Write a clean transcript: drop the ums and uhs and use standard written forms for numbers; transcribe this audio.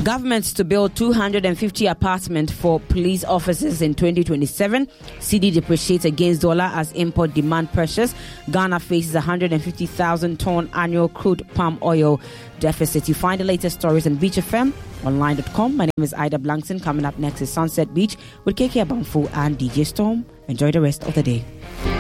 Governments to build 250 apartments for police officers in 2027. Cedi depreciates against dollar as import demand pressures. Ghana faces 150,000 ton annual crude palm oil deficit. You find the latest stories on Beach FM online.com. My name is Ida Blankson. Coming up next is Sunset Beach with KK Abamfo and DJ Storm. Enjoy the rest of the day.